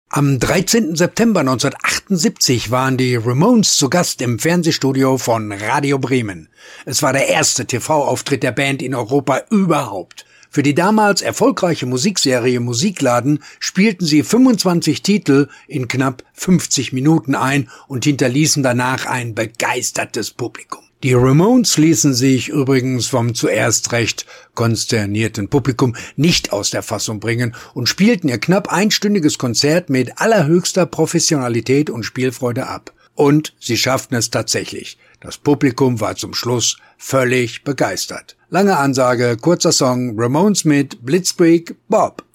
Am 13. September 1978 waren die Ramones zu Gast im Fernsehstudio von Radio Bremen. Es war der erste TV-Auftritt der Band in Europa überhaupt. Für die damals erfolgreiche Musikserie Musikladen spielten sie 25 Titel in knapp 50 Minuten ein und hinterließen danach ein begeistertes Publikum. Die Ramones ließen sich übrigens vom zuerst recht konsternierten Publikum nicht aus der Fassung bringen und spielten ihr knapp einstündiges Konzert mit allerhöchster Professionalität und Spielfreude ab. Und sie schafften es tatsächlich. Das Publikum war zum Schluss völlig begeistert. Lange Ansage, kurzer Song, Ramones mit Blitzkrieg Bob.